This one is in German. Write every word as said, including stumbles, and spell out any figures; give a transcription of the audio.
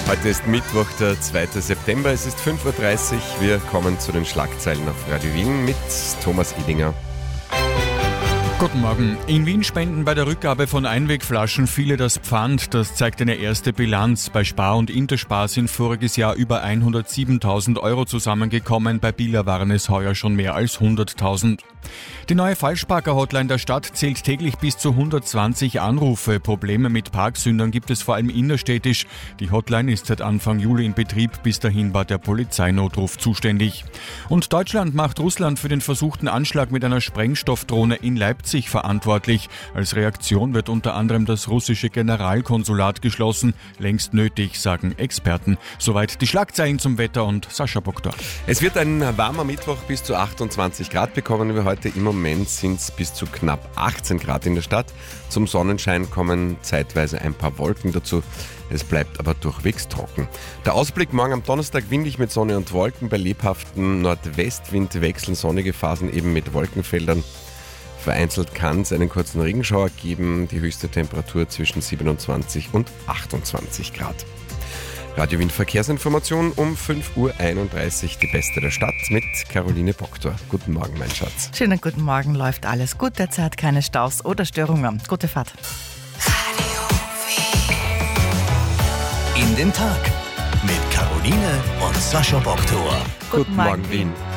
Heute ist Mittwoch, der zweite September. Es ist fünf Uhr dreißig. Wir kommen zu den Schlagzeilen auf Radio Wien mit Thomas Edinger. Guten Morgen. In Wien spenden bei der Rückgabe von Einwegflaschen viele das Pfand. Das zeigt eine erste Bilanz. Bei Spar und Interspar sind voriges Jahr über hundertsiebentausend Euro zusammengekommen. Bei Billa waren es heuer schon mehr als hunderttausend. Die neue Falschparker-Hotline der Stadt zählt täglich bis zu hundertzwanzig Anrufe. Probleme mit Parksündern gibt es vor allem innerstädtisch. Die Hotline ist seit Anfang Juli in Betrieb. Bis dahin war der Polizeinotruf zuständig. Und Deutschland macht Russland für den versuchten Anschlag mit einer Sprengstoffdrohne in Leipzig verantwortlich. Als Reaktion wird unter anderem das russische Generalkonsulat geschlossen. Längst nötig, sagen Experten. Soweit die Schlagzeilen zum Wetter und Sascha Boktor. Es wird ein warmer Mittwoch, bis zu achtundzwanzig Grad bekommen wir heute. Im Moment sind es bis zu knapp achtzehn Grad in der Stadt. Zum Sonnenschein kommen zeitweise ein paar Wolken dazu. Es bleibt aber durchwegs trocken. Der Ausblick morgen am Donnerstag windig mit Sonne und Wolken. Bei lebhaftem Nordwestwind wechseln sonnige Phasen eben mit Wolkenfeldern. Vereinzelt kann es einen kurzen Regenschauer geben. Die höchste Temperatur zwischen siebenundzwanzig und achtundzwanzig Grad. Radio Wien Verkehrsinformation um fünf Uhr einunddreißig, die beste der Stadt mit Caroline Boktor. Guten Morgen, mein Schatz. Schönen guten Morgen, läuft alles gut derzeit, keine Staus oder Störungen. Gute Fahrt. In den Tag mit Caroline und Sascha Boktor. Guten Morgen, Wien.